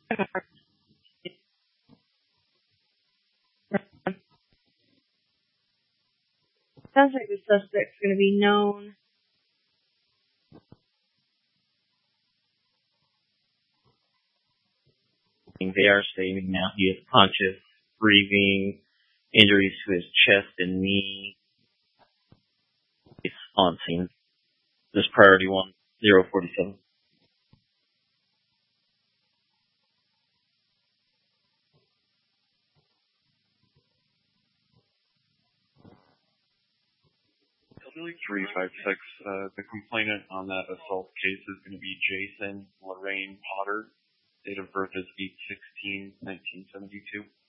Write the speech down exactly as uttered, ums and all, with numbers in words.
Sounds like the suspect's going to be known. They are stating now he is conscious, breathing, injuries to his chest and knee. He's on scene. This priority one, zero forty-seven. three five six, uh, the complainant on that assault case is going to be Jason Lorraine Potter. Date of birth is eight sixteen nineteen seventy-two.